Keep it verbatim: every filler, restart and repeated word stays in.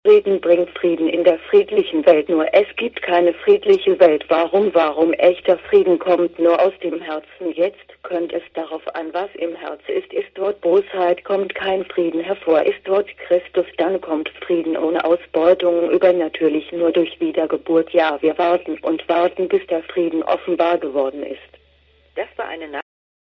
Frieden bringt Frieden in der friedlichen Welt. Nur es gibt keine friedliche Welt. Warum, warum? Echter Frieden kommt nur aus dem Herzen. Jetzt kommt es darauf an, was im Herzen ist. Ist dort Bosheit, kommt kein Frieden hervor. Ist dort Christus, dann kommt Frieden ohne Ausbeutung, übernatürlich, nur durch Wiedergeburt. Ja, wir warten und warten, bis der Frieden offenbar geworden ist. Das war eine